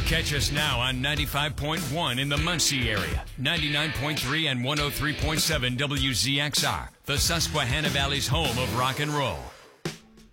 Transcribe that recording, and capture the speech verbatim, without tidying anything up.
Catch us now on ninety-five point one in the Muncie area, ninety-nine point three and one oh three point seven W Z X R, the Susquehanna Valley's home of rock and roll.